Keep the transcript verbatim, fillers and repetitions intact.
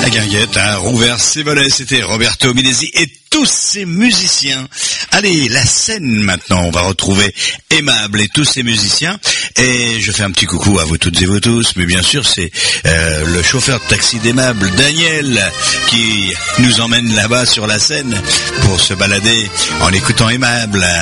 la guinguette a rouvert ses volets. C'était Roberto Minesi et tous ses musiciens. Allez, la scène maintenant. On va retrouver Aimable et tous ses musiciens. Et je fais un petit coucou à vous toutes et vous tous. Mais bien sûr, c'est euh, le chauffeur de taxi d'Aimable, Daniel, qui nous emmène là-bas sur la scène pour se balader en écoutant Aimable.